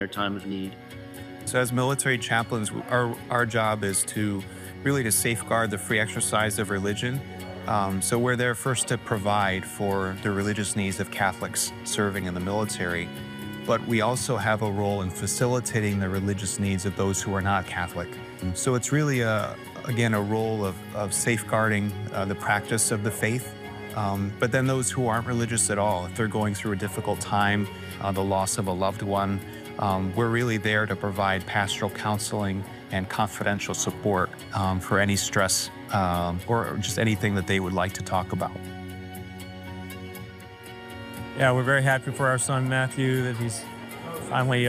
their time of need. So as military chaplains, our job is to really to safeguard the free exercise of religion. So we're there first to provide for the religious needs of Catholics serving in the military, but we also have a role in facilitating the religious needs of those who are not Catholic. So it's really, again, a role of safeguarding the practice of the faith. But then those who aren't religious at all, if they're going through a difficult time, the loss of a loved one, we're really there to provide pastoral counseling and confidential support for any stress or just anything that they would like to talk about. Yeah, we're very happy for our son Matthew that he's finally,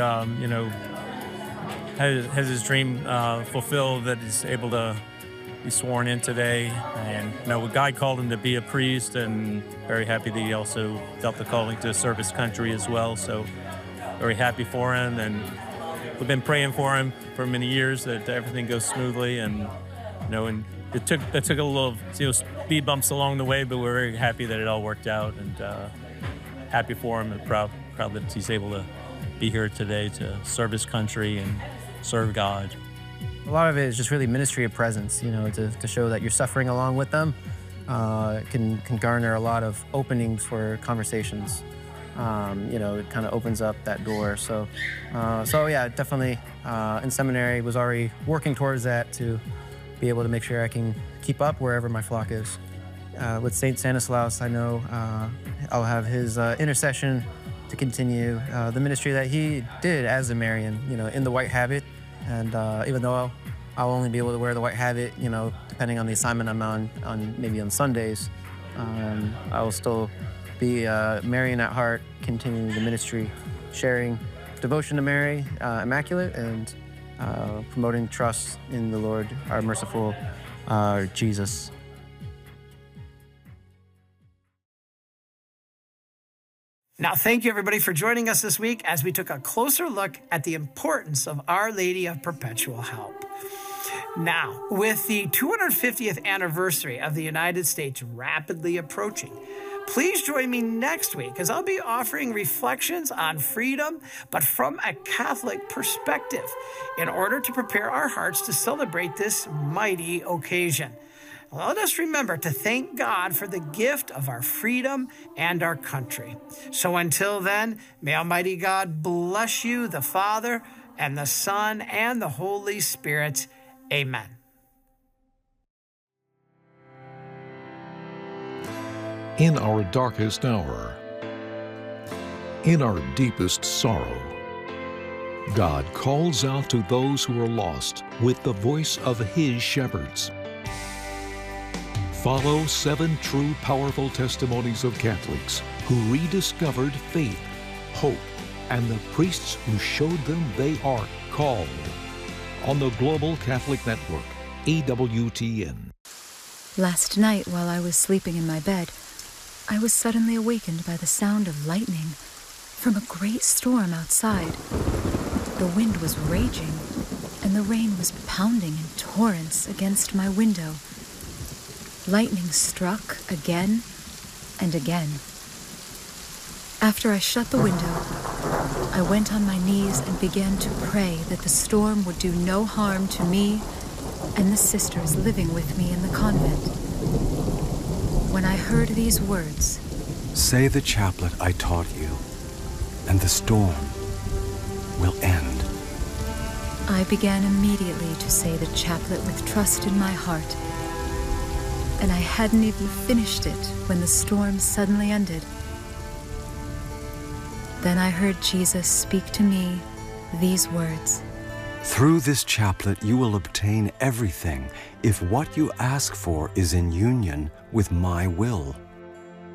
has his dream fulfilled, that he's able to be sworn in today. And God called him to be a priest, and very happy that he also felt the calling to serve his country as well. So very happy for him, and we've been praying for him for many years that everything goes smoothly. And and it took a little speed bumps along the way, but we're very happy that it all worked out, and happy for him and proud that he's able to be here today to serve his country and serve God. A lot of it is just really ministry of presence, to show that you're suffering along with them. Can garner a lot of openings for conversations. It kind of opens up that door. So yeah, definitely in seminary was already working towards that to be able to make sure I can keep up wherever my flock is. With St. Stanislaus, I know I'll have his intercession to continue the ministry that he did as a Marian, in the white habit. And even though I'll only be able to wear the white habit, depending on the assignment I'm on maybe on Sundays, I will still be Marian at heart, continuing the ministry, sharing devotion to Mary Immaculate, and promoting trust in the Lord, our merciful Jesus. Now, thank you, everybody, for joining us this week as we took a closer look at the importance of Our Lady of Perpetual Help. Now, with the 250th anniversary of the United States rapidly approaching, please join me next week as I'll be offering reflections on freedom, but from a Catholic perspective, in order to prepare our hearts to celebrate this mighty occasion. Let us remember to thank God for the gift of our freedom and our country. So until then, may Almighty God bless you, the Father, and the Son, and the Holy Spirit. Amen. In our darkest hour, in our deepest sorrow, God calls out to those who are lost with the voice of His shepherds. Follow 7 true, powerful testimonies of Catholics who rediscovered faith, hope, and the priests who showed them they are called. On the Global Catholic Network, EWTN. Last night, while I was sleeping in my bed, I was suddenly awakened by the sound of lightning from a great storm outside. The wind was raging, and the rain was pounding in torrents against my window. Lightning struck again and again. After I shut the window, I went on my knees and began to pray that the storm would do no harm to me and the sisters living with me in the convent. When I heard these words, "Say the chaplet I taught you, and the storm will end," I began immediately to say the chaplet with trust in my heart. And I hadn't even finished it when the storm suddenly ended. Then I heard Jesus speak to me these words. "Through this chaplet you will obtain everything if what you ask for is in union with my will."